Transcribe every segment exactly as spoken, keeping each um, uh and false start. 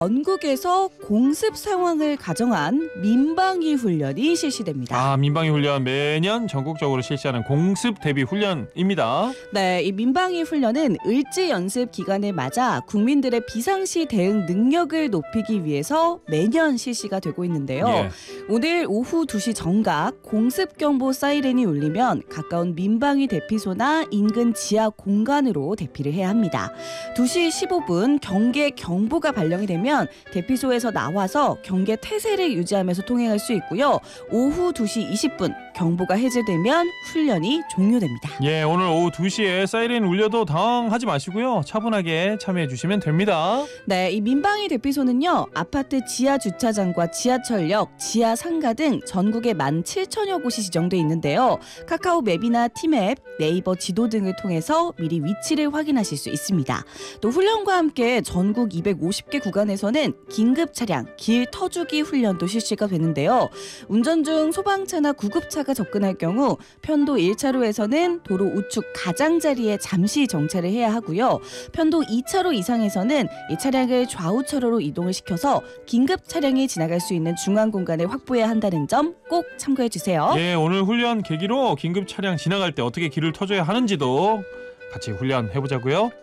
전국에서 공습 상황을 가정한 민방위 훈련이 실시됩니다. 아, 민방위 훈련 매년 전국적으로 실시하는 공습 대비 훈련입니다. 네, 이 민방위 훈련은 을지 연습 기간을 맞아 국민들의 비상시 대응 능력을 높이기 위해서 매년 실시가 되고 있는데요. 예. 오늘 오후 두 시 정각 공습 경보 사이렌이 울리면 가까운 민방위 대피소나 인근 지하 공간으로 대피를 해야 합니다. 두 시 십오 분 경계 경보가 발령이 되면 대피소에서 나와서 경계 태세를 유지하면서 통행할 수 있고요. 오후 두 시 이십 분 경보가 해제되면 훈련이 종료됩니다. 예, 오늘 오후 두 시에 사이렌 울려도 당황하지 마시고요. 차분하게 참여해 주시면 됩니다. 네, 이 민방위 대피소는요. 아파트 지하 주차장과 지하철역, 지하 상가 등 전국에 만 칠천여 곳이 지정돼 있는데요. 카카오 맵이나 티맵, 네이버 지도 등을 통해서 미리 위치를 확인하실 수 있습니다. 또 훈련과 함께 전국 이백오십 개 구간에서는 긴급 차량, 길 터주기 훈련도 실시가 되는데요. 운전 중 소방차나 구급차가 접근할 경우 편도 일 차로에서는 도로 우측 가장자리에 잠시 정차를 해야 하고요. 편도 이 차로 이상에서는 이 차량을 좌우 차로로 이동을 시켜서 긴급 차량이 지나갈 수 있는 중앙 공간을 확보해야 한다는 점 꼭 참고해 주세요. 예, 오늘 훈련 계기로 긴급 차량 지나갈 때 어떻게 길을 터줘야 하는지도 같이 훈련해 보자고요.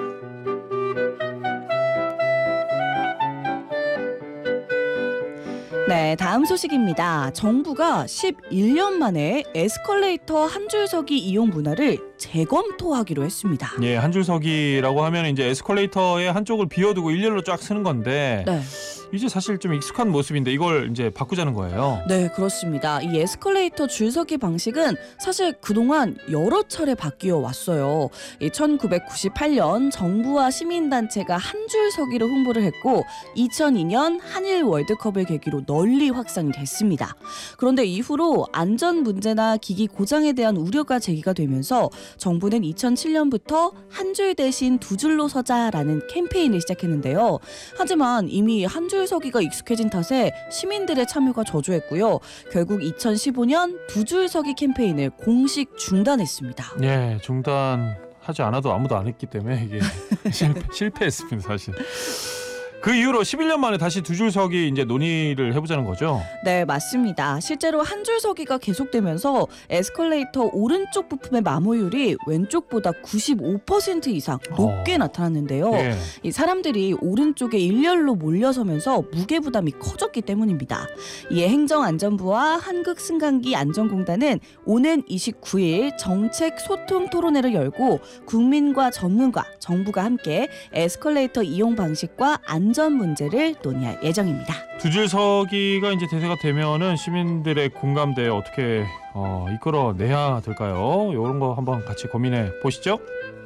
네, 다음 소식입니다. 정부가 십일 년 만에 에스컬레이터 한 줄서기 이용 문화를 재검토하기로 했습니다. 예, 한 줄서기라고 하면 이제 에스컬레이터의 한쪽을 비워두고 일렬로 쫙 쓰는 건데 네. 이제 사실 좀 익숙한 모습인데 이걸 이제 바꾸자는 거예요. 네, 그렇습니다. 이 에스컬레이터 줄서기 방식은 사실 그동안 여러 차례 바뀌어 왔어요. 이 천구백구십팔 년 정부와 시민단체가 한 줄서기를 홍보를 했고 이천이 년 한일 월드컵을 계기로 널리 확산이 됐습니다. 그런데 이후로 안전 문제나 기기 고장에 대한 우려가 제기가 되면서 정부는 이천칠 년부터 한 줄 대신 두 줄로 서자라는 캠페인을 시작했는데요. 하지만 이미 한 줄서기가 익숙해진 탓에 시민들의 참여가 저조했고요. 결국 이천십오 년 두 줄서기 캠페인을 공식 중단했습니다. 예, 중단하지 않아도 아무도 안 했기 때문에 이게 실패, 실패했습니다, 사실. 그 이후로 십일 년 만에 다시 두 줄서기 이제 논의를 해보자는 거죠. 네, 맞습니다. 실제로 한 줄서기가 계속되면서 에스컬레이터 오른쪽 부품의 마모율이 왼쪽보다 구십오 퍼센트 이상 높게 어. 나타났는데요. 예. 이 사람들이 오른쪽에 일렬로 몰려서면서 무게 부담이 커졌기 때문입니다. 이에 행정안전부와 한국승강기 안전공단은 오는 이십구 일 정책 소통 토론회를 열고 국민과 전문가, 정부가 함께 에스컬레이터 이용 방식과 안전 문제를 논의할 예정입니다. 두 줄서기가 이제 대세가 되면은 시민들의 공감대에 어떻게 어, 이끌어내야 될까요? 이런 거 한번 같이 고민해 보시죠.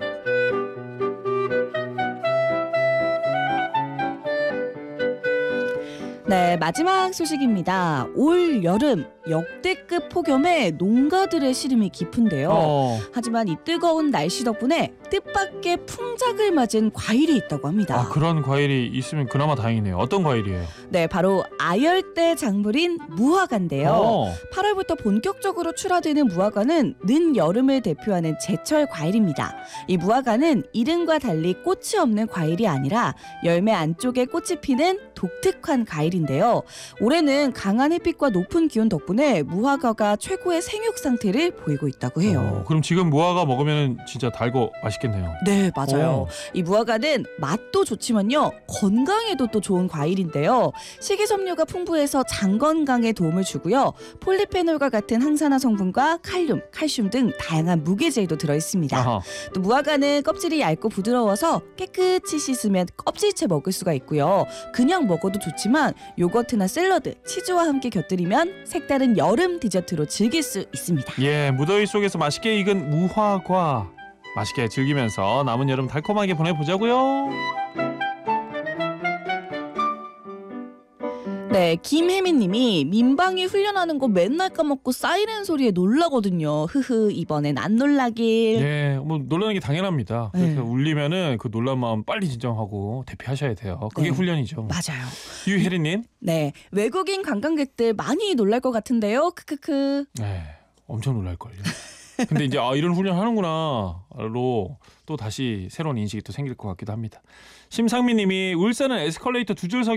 네, 마지막 소식입니다. 올 여름 역대급 폭염에 농가들의 시름이 깊은데요. 어. 하지만 이 뜨거운 날씨 덕분에 뜻밖의 풍작을 맞은 과일이 있다고 합니다. 아, 그런 과일이 있으면 그나마 다행이네요. 어떤 과일이에요? 네, 바로 아열대 작물인 무화과인데요. 어. 팔월부터 본격적으로 출하되는 무화과는 늦여름을 대표하는 제철 과일입니다. 이 무화과는 이름과 달리 꽃이 없는 과일이 아니라 열매 안쪽에 꽃이 피는 독특한 과일인데요. 올해는 강한 햇빛과 높은 기온 덕분에 무화과가 최고의 생육 상태를 보이고 있다고 해요. 어, 그럼 지금 무화과 먹으면 진짜 달고 맛있겠네요. 네, 맞아요. 오. 이 무화과는 맛도 좋지만요, 건강에도 또 좋은 과일인데요. 식이섬유가 풍부해서 장 건강에 도움을 주고요. 폴리페놀과 같은 항산화 성분과 칼륨, 칼슘 등 다양한 무게질도 들어있습니다. 아하. 또 무화과는 껍질이 얇고 부드러워서 깨끗이 씻으면 껍질째 먹을 수가 있고요. 그냥 먹어도 좋지만 요거트나 샐러드, 치즈와 함께 곁들이면 색다른 여름 디저트로 즐길 수 있습니다. 예, 무더위 속에서 맛있게 익은 무화과 맛있게 즐기면서 남은 여름 달콤하게 보내보자고요. 네, 김혜민님이 민방위 훈련하는 거 맨날 까먹고 사이렌 소리에 놀라거든요. 흐흐, 이번엔 안 놀라길. 예, 뭐 놀라는 게 당연합니다. 그래서 네. 울리면은 그 놀란 마음 빨리 진정하고 대피하셔야 돼요. 그게 네. 훈련이죠. 맞아요. 유혜리님, 네, 외국인 관광객들 많이 놀랄 것 같은데요. 크크크. 네, 엄청 놀랄걸요. 근데 이제 아 이런 훈련 하는구나로 또 다시 새로운 인식이 또 생길 것 같기도 합니다. 심상민님이 울산은 에스컬레이터 두 줄석이